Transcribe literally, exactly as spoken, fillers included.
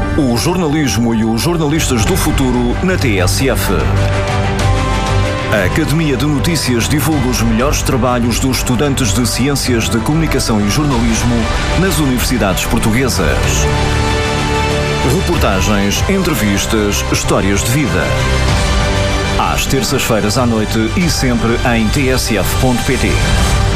O jornalismo e os jornalistas do futuro na T S F. A Academia de Notícias divulga os melhores trabalhos dos estudantes de Ciências de Comunicação e Jornalismo nas universidades portuguesas. Reportagens, entrevistas, histórias de vida. Às terças-feiras à noite e sempre em t s f ponto p t.